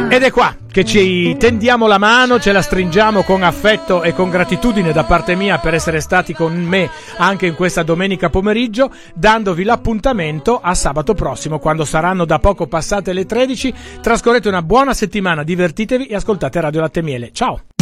Ed è qua che ci tendiamo la mano, ce la stringiamo con affetto e con gratitudine da parte mia per essere stati con me anche in questa domenica pomeriggio, dandovi l'appuntamento a sabato prossimo, quando saranno da poco passate le 13. Trascorrete una buona settimana, divertitevi e ascoltate Radio Latte e Miele. Ciao!